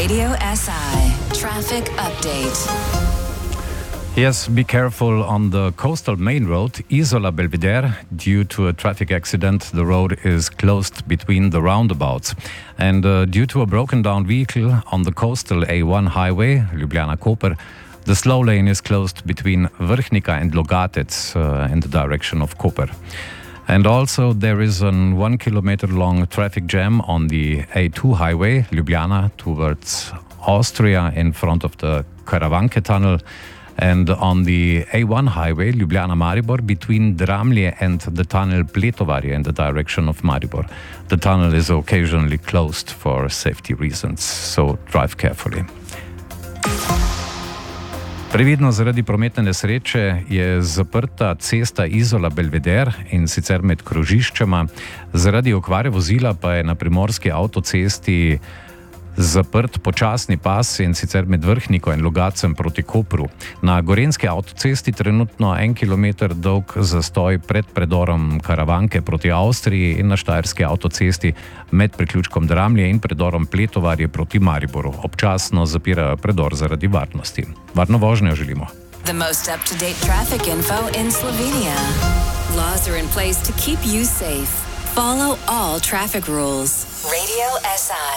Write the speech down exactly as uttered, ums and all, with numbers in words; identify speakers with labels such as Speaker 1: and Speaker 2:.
Speaker 1: Radio S I Traffic Update.
Speaker 2: Yes, be careful on the coastal main road, Isola Belvedere. Due to a traffic accident, the road is closed between the roundabouts. And uh, due to a broken down vehicle on the coastal A one highway, Ljubljana-Koper, the slow lane is closed between Vrhnika and Logatec uh, in the direction of Koper. And also there is a one kilometer long traffic jam on the A two highway, Ljubljana towards Austria in front of the Karavanke tunnel. And on the A one highway, Ljubljana-Maribor, between Dramlje and the tunnel Pletovarje in the direction of Maribor. The tunnel is occasionally closed for safety reasons, so drive carefully. Previdno zaradi prometne nesreče je zaprta cesta Izola Belvedere in sicer med krožiščema. Zaradi okvare vozila pa je na primorski avtocesti zaprt počasni pas in sicer med Vrhniko in Logatcem proti Kopru. Na gorenjski avtocesti trenutno en kilometer dolg zastoj pred predorom Karavanke proti Avstriji in na štajerski avtocesti med priključkom Dramlje in predorom Pletovarje proti Mariboru. Občasno zapirajo predor zaradi varnosti. Varno vožnjo želimo.
Speaker 1: The most up-to-date traffic info in Slovenia. Laws are in place to keep you safe. Follow all traffic rules. Radio S I.